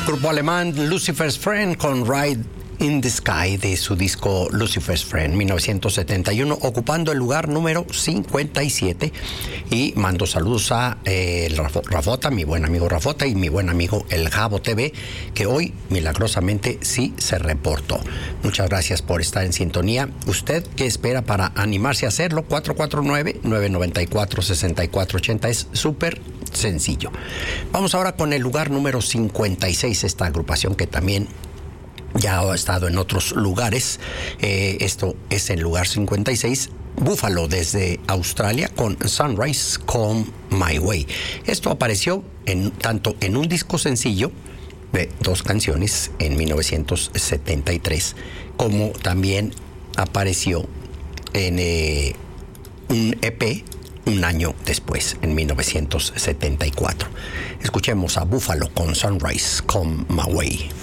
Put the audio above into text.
Grupo alemán Lucifer's Friend con Ride in the Sky de su disco Lucifer's Friend 1971, ocupando el lugar número 57. Y mando saludos a Rafota, mi buen amigo Rafota, y mi buen amigo El Jabo TV, que hoy milagrosamente sí se reportó. Muchas gracias por estar en sintonía. ¿Usted qué espera para animarse a hacerlo? 449-994-6480 es súper sencillo. Vamos ahora con el lugar número 56, esta agrupación que también ya ha estado en otros lugares. Esto es el lugar 56, Buffalo desde Australia con Sunrise Come My Way. Esto apareció tanto en un disco sencillo de 2 canciones en 1973, como también apareció en un EP un año después, en 1974. Escuchemos a Buffalo con Sunrise Come My Way.